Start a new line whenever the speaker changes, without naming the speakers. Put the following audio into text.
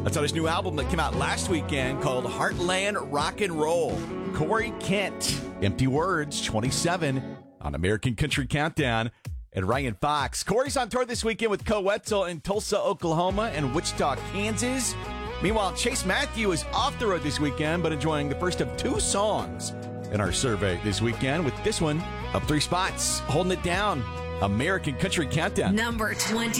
That's on his new album that came out last weekend called Heartland Rock and Roll. Corey Kent, Empty Words, 27 on American Country Countdown. And Ryan Fox. Corey's on tour this weekend with Co Wetzel in Tulsa, Oklahoma and Wichita, Kansas. Meanwhile, Chase Matthew is off the road this weekend, but enjoying the first of 2 songs in our survey this weekend, with this one up 3 spots, holding it down. American Country Countdown.
Number 20.